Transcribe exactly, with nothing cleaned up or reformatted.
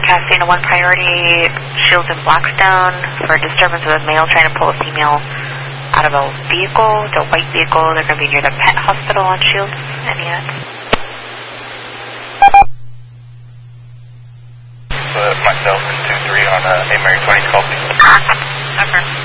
broadcasting a one priority, Shields in Blackstone, for disturbance of a male trying to pull a female out of a vehicle, the white vehicle. They're going to be near the pet hospital on Shields. Any yet? Uh, myself and two three on uh, A. Mary twenty, call please. Over.